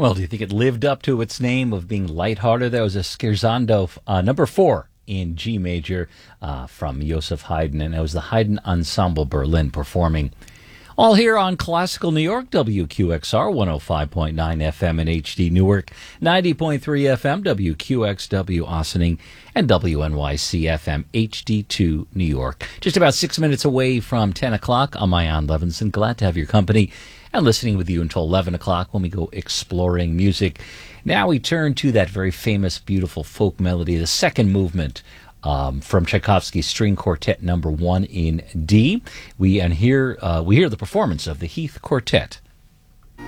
Well, do you think it lived up to its name of being lighthearted? That was a Scherzando number 4 in G major from Joseph Haydn, and it was the Haydn Ensemble Berlin performing. All here on Classical New York, WQXR 105.9 FM in HD Newark, 90.3 FM, WQXW Ossining, and WNYC FM HD2 New York. Just about 6 minutes away from 10 o'clock. I'm Ian Levinson. Glad to have your company and listening with you until 11 o'clock when we go exploring music. Now we turn to that very famous, beautiful folk melody, the second movement from Tchaikovsky's String Quartet Number 1 in D. We hear the performance of the Heath Quartet.